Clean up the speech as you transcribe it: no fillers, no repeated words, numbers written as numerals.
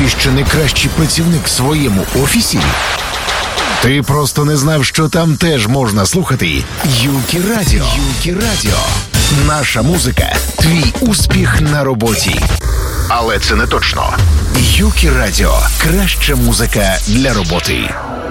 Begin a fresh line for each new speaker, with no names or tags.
Ти ще не кращий працівник в своєму офісі? Ти просто не знав, що там теж можна слухати Юкі Радіо. Юкі Радіо. Наша музика – твій успіх на роботі. Але це не точно. Юкі Радіо – краща музика для роботи.